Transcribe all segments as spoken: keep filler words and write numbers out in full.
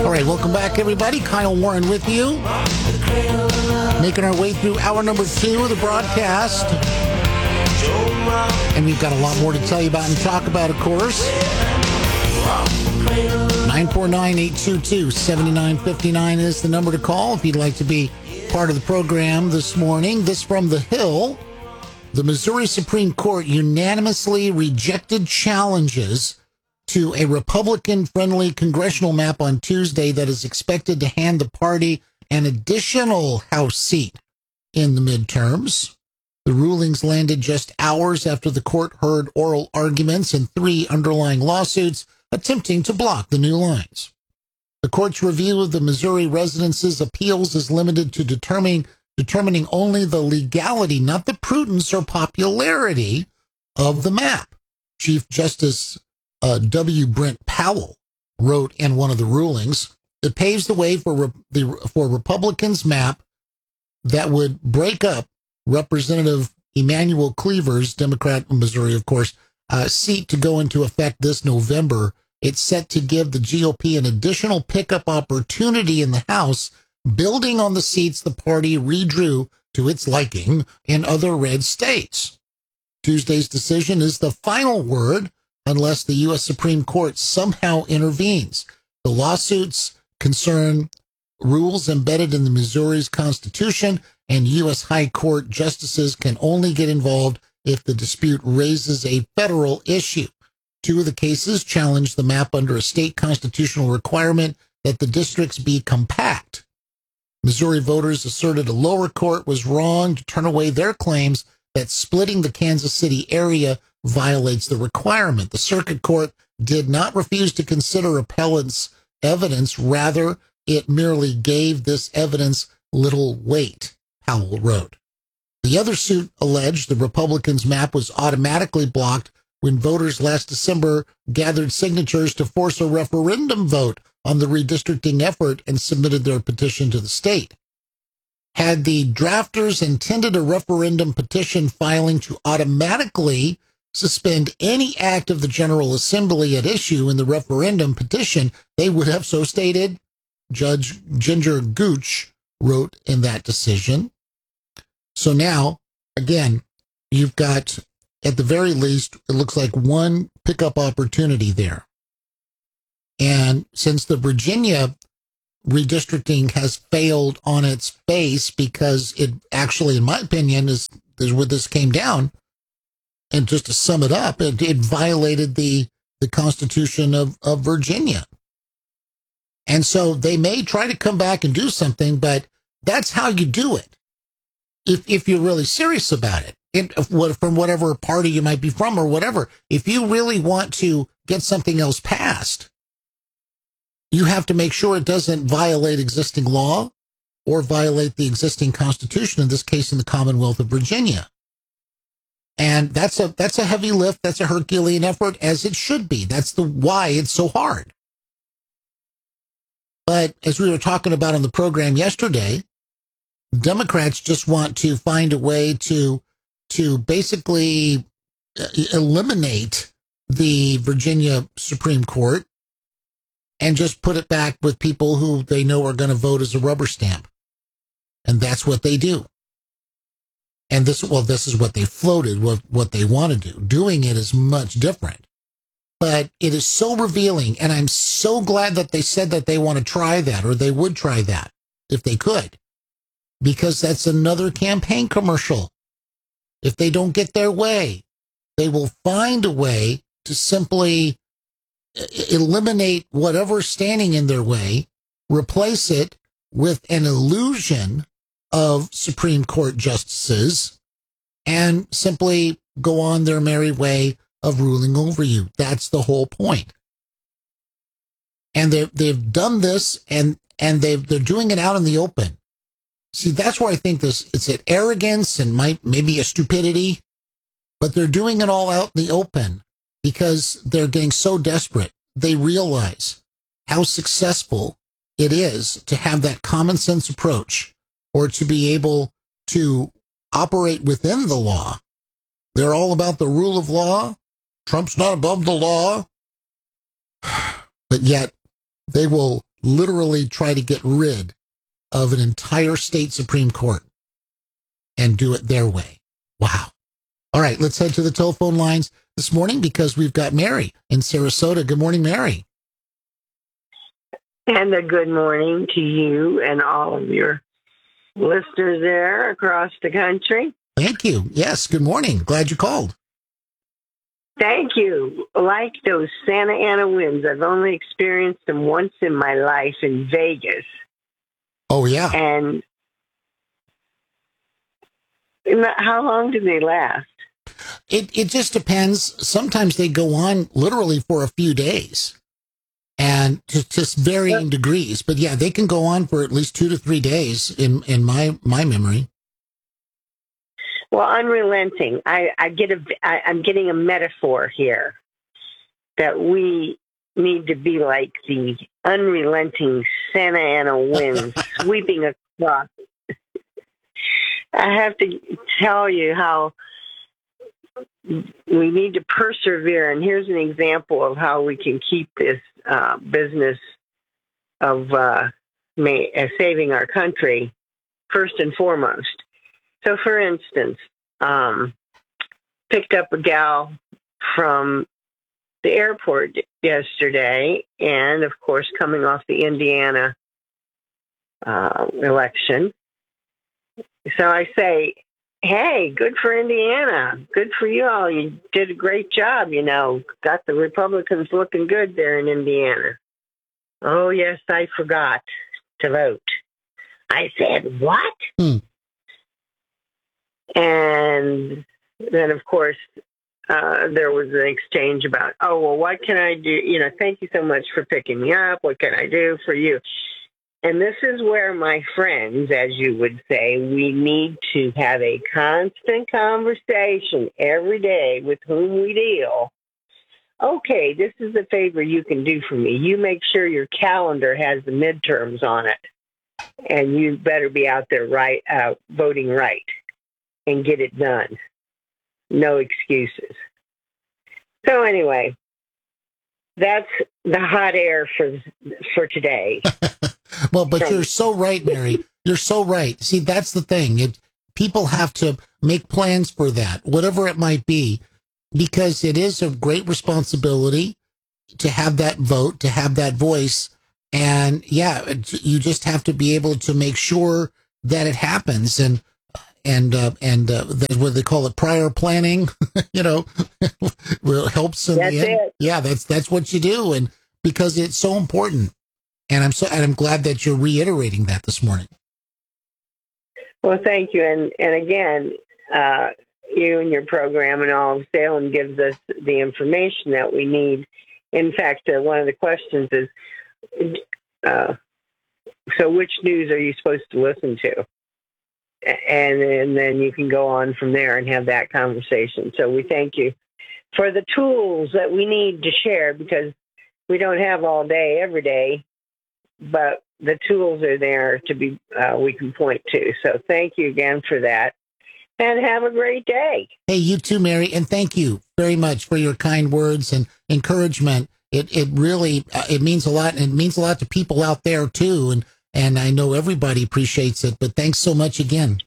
All right, welcome back, everybody. Kyle Warren with you. Making our way through hour number two of the broadcast. And we've got a lot more to tell you about and talk about, of course. nine four nine, eight two two, seven nine five nine is the number to call if you'd like to be part of the program this morning. This from The Hill. The Missouri Supreme Court unanimously rejected challenges to a Republican-friendly congressional map on Tuesday that is expected to hand the party an additional House seat in the midterms. The rulings landed just hours after the court heard oral arguments in three underlying lawsuits attempting to block the new lines. The court's review of the Missouri residents' appeals is limited to determining determining only the legality, not the prudence or popularity of the map. Chief Justice uh, W. Brent Powell wrote in one of the rulings, it paves the way for re- the for Republicans' map that would break up Representative Emanuel Cleaver's, Democrat of Missouri, of course, uh, seat to go into effect this November. It's set to give the G O P an additional pickup opportunity in the House, building on the seats the party redrew to its liking in other red states. Tuesday's decision is the final word unless the U S Supreme Court somehow intervenes. The lawsuits concern rules embedded in the Missouri's Constitution, and U S High Court justices can only get involved if the dispute raises a federal issue. Two of the cases challenge the map under a state constitutional requirement that the districts be compact. Missouri voters asserted a lower court was wrong to turn away their claims that splitting the Kansas City area violates the requirement. The circuit court did not refuse to consider appellants' evidence. Rather, it merely gave this evidence little weight, Powell wrote. The other suit alleged the Republicans' map was automatically blocked when voters last December gathered signatures to force a referendum vote on the redistricting effort and submitted their petition to the state. Had the drafters intended a referendum petition filing to automatically suspend any act of the General Assembly at issue in the referendum petition, they would have so stated, Judge Ginger Gooch wrote in that decision. So now, again, you've got, at the very least, it looks like one pickup opportunity there. And since the Virginia redistricting has failed on its face, because it actually, in my opinion, is, is where this came down, and just to sum it up, it, it violated the, the Constitution of, of Virginia. And so they may try to come back and do something, but that's how you do it. If, if you're really serious about it, it, from whatever party you might be from or whatever, if you really want to get something else passed, you have to make sure it doesn't violate existing law or violate the existing Constitution, in this case, in the Commonwealth of Virginia. And that's a, that's a heavy lift. That's a Herculean effort, as it should be. That's the why it's so hard. But as we were talking about on the program yesterday, Democrats just want to find a way to, to basically eliminate the Virginia Supreme Court and just put it back with people who they know are going to vote as a rubber stamp. And that's what they do. And this, well, this is what they floated, what, what they want to do. Doing it is much different. But it is so revealing, and I'm so glad that they said that they want to try that, or they would try that, if they could. Because that's another campaign commercial. If they don't get their way, they will find a way to simply eliminate whatever's standing in their way, replace it with an illusion of Supreme Court justices, and simply go on their merry way of ruling over you. That's the whole point. And they've, they've done this, and, and they've, they're doing it out in the open. See, that's where I think this, it's an arrogance and might, maybe a stupidity, but they're doing it all out in the open because they're getting so desperate. They realize how successful it is to have that common sense approach, or to be able to operate within the law. They're all about the rule of law. Trump's not above the law. But yet they will literally try to get rid of an entire state Supreme Court and do it their way. Wow. All right, let's head to the telephone lines this morning because we've got Mary in Sarasota. Good morning, Mary. And a good morning to you and all of your listeners there across the country. Thank you. Yes, good morning. Glad you called. Thank you. Like those Santa Ana winds, I've only experienced them once in my life in Vegas. Oh, yeah. And how long do they last? It it just depends. Sometimes they go on literally for a few days and just, just varying degrees. But yeah, they can go on for at least two to three days in, in my, my memory. Well, unrelenting. I, I get a, I, I'm getting a metaphor here that we need to be like the unrelenting Santa Ana winds sweeping across. I have to tell you how we need to persevere. And here's an example of how we can keep this uh, business of uh, may, uh, saving our country first and foremost. So, for instance, um, picked up a gal from the airport yesterday, and of course, coming off the Indiana uh, election. So I say, hey, good for Indiana. Good for you all. You did a great job, you know. Got the Republicans looking good there in Indiana. Oh, yes, I forgot to vote. I said, what? Hmm. And then, of course, uh, there was an exchange about, oh, well, what can I do? You know, thank you so much for picking me up. What can I do for you? And this is where, my friends, as you would say, we need to have a constant conversation every day with whom we deal. Okay, this is a favor you can do for me. You make sure your calendar has the midterms on it, and you better be out there right, uh, voting right, and get it done. No excuses. So anyway, that's the hot air for for today. Well, but you're so right, Mary. You're so right. See, that's the thing. It, people have to make plans for that, whatever it might be, because it is a great responsibility to have that vote, to have that voice. And yeah, it, you just have to be able to make sure that it happens. And, and, uh, and, uh, that's what they call it, prior planning, you know, will helps in that's the end. It. Yeah, that's, that's what you do. And because it's so important. And I'm so, and I'm glad that you're reiterating that this morning. Well, thank you. And, and again, uh, you and your program and all of Salem gives us the information that we need. In fact, uh, one of the questions is, uh, so which news are you supposed to listen to? And, and then you can go on from there and have that conversation. So we thank you for the tools that we need to share, because we don't have all day, every day, but the tools are there to be, uh, we can point to. So thank you again for that, and have a great day. Hey, you too, Mary. And thank you very much for your kind words and encouragement. It, it really, uh, it means a lot, and it means a lot to people out there too. And, and I know everybody appreciates it, but thanks so much again.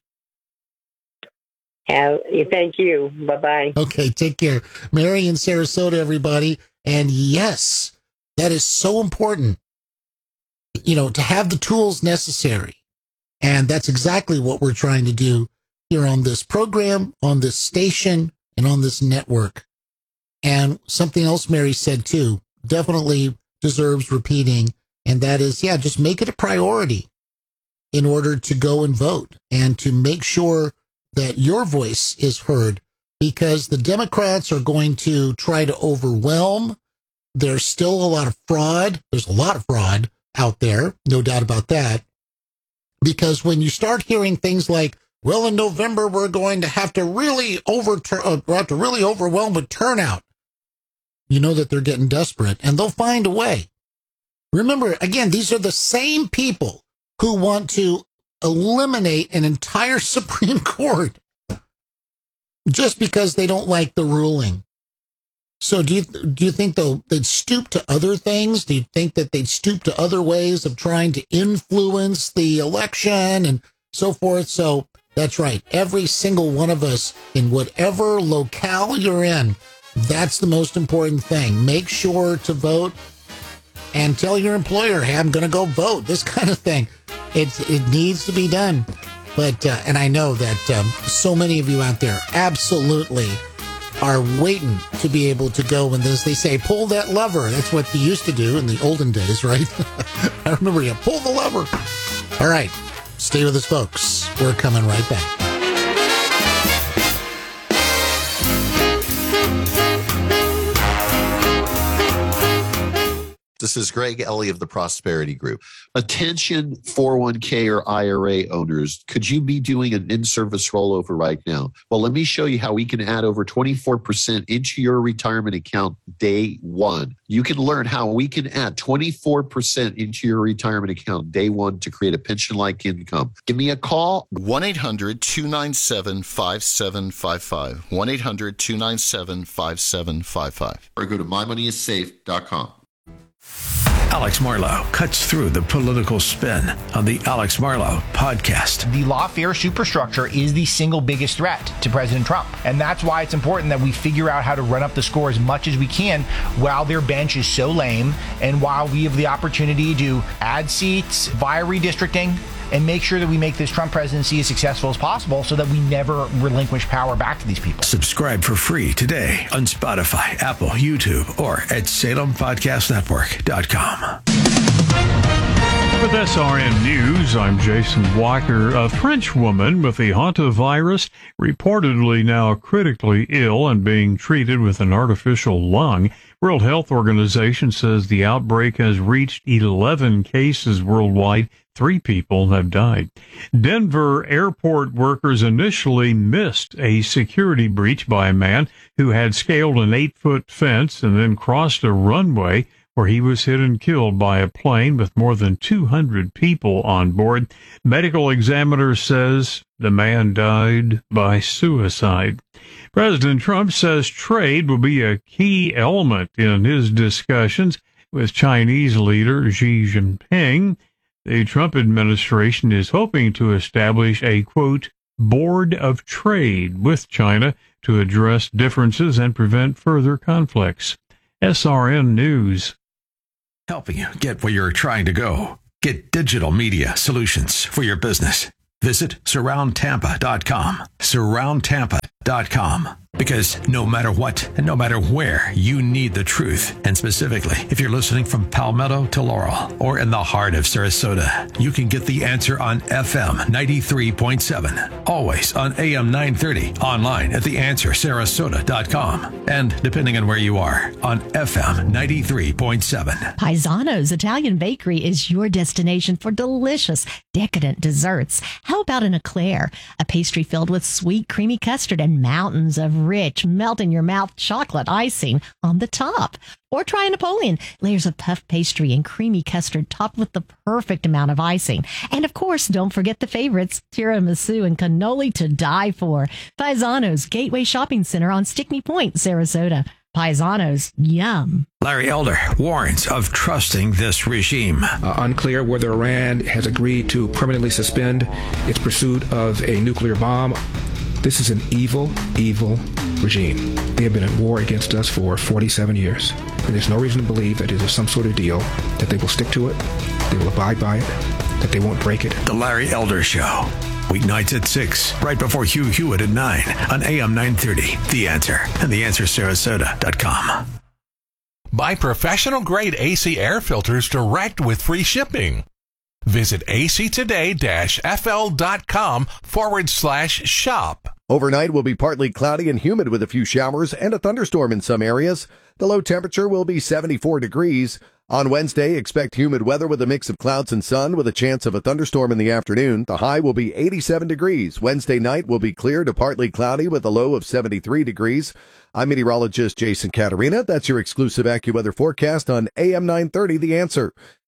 Have, thank you. Bye-bye. Okay. Take care. Mary in Sarasota, everybody. And yes, that is so important, you know, to have the tools necessary. And that's exactly what we're trying to do here on this program, on this station, and on this network. And something else Mary said too, definitely deserves repeating. And that is, yeah, just make it a priority in order to go and vote and to make sure that your voice is heard, because the Democrats are going to try to overwhelm. There's still a lot of fraud. There's a lot of fraud out there, no doubt about that. Because when you start hearing things like, well, in November, we're going to have to really overturn, uh, have to really overwhelm with turnout, you know that they're getting desperate, and they'll find a way. Remember, again, these are the same people who want to eliminate an entire Supreme Court just because they don't like the ruling. So do you do you think they'll they'd stoop to other things? Do you think that they'd stoop to other ways of trying to influence the election and so forth? So that's right. Every single one of us in whatever locale you're in, that's the most important thing. Make sure to vote and tell your employer, hey, I'm going to go vote. This kind of thing. It, it needs to be done. But, uh, and I know that um, so many of you out there absolutely are waiting to be able to go when this, they say, pull that lever. That's what you used to do in the olden days, right? I remember you pull the lever. All right. Stay with us, folks. We're coming right back. This is Greg Ellie of the Prosperity Group. Attention four oh one k or I R A owners, could you be doing an in-service rollover right now? Well, let me show you how we can add over twenty-four percent into your retirement account day one. You can learn how we can add twenty-four percent into your retirement account day one to create a pension-like income. Give me a call. one eight hundred two nine seven five seven five five. one eight hundred two nine seven five seven five five. Or go to my money is safe dot com. Alex Marlow cuts through the political spin on the Alex Marlow podcast. The lawfare superstructure is the single biggest threat to President Trump. And that's why it's important that we figure out how to run up the score as much as we can while their bench is so lame and while we have the opportunity to add seats via redistricting and make sure that we make this Trump presidency as successful as possible so that we never relinquish power back to these people. Subscribe for free today on Spotify, Apple, YouTube, or at Salem Podcast Network dot com. With S R N News, I'm Jason Walker. A French woman with the hantavirus, reportedly now critically ill and being treated with an artificial lung. World Health Organization says the outbreak has reached eleven cases worldwide. Three people have died. Denver airport workers initially missed a security breach by a man who had scaled an eight-foot fence and then crossed a runway where he was hit and killed by a plane with more than two hundred people on board. Medical examiner says the man died by suicide. President Trump says trade will be a key element in his discussions with Chinese leader Xi Jinping. The Trump administration is hoping to establish a, quote, board of trade with China to address differences and prevent further conflicts. S R N News. Helping you get where you're trying to go. Get digital media solutions for your business. Visit surround tampa dot com. surround tampa dot com. Because no matter what and no matter where, you need the truth. And specifically, if you're listening from Palmetto to Laurel or in the heart of Sarasota, you can get the answer on F M ninety-three point seven. Always on A M nine thirty. Online at the answer sarasota dot com. And depending on where you are, on F M ninety-three point seven. Paisano's Italian Bakery is your destination for delicious, decadent desserts. How about an eclair, a pastry filled with sweet, creamy custard and mountains of rich, melt-in-your-mouth chocolate icing on the top? Or try a Napoleon, layers of puff pastry and creamy custard topped with the perfect amount of icing. And of course, don't forget the favorites, tiramisu and cannoli to die for. Paisano's Gateway Shopping Center on Stickney Point, Sarasota. Paisano's, yum. Larry Elder warns of trusting this regime. Uh, unclear whether Iran has agreed to permanently suspend its pursuit of a nuclear bomb. This is an evil, evil regime. They have been at war against us for forty-seven years. And there's no reason to believe that it is some sort of deal, that they will stick to it, they will abide by it, that they won't break it. The Larry Elder Show. Weeknights at six, right before Hugh Hewitt at nine on A M nine thirty. The Answer and the answer sarasota dot com. Buy professional-grade A C air filters direct with free shipping. Visit actoday-fl.com forward slash shop. Overnight will be partly cloudy and humid with a few showers and a thunderstorm in some areas. The low temperature will be seventy-four degrees. On Wednesday, expect humid weather with a mix of clouds and sun with a chance of a thunderstorm in the afternoon. The high will be eighty-seven degrees. Wednesday night will be clear to partly cloudy with a low of seventy-three degrees. I'm meteorologist Jason Caterina. That's your exclusive AccuWeather forecast on A M nine thirty, The Answer.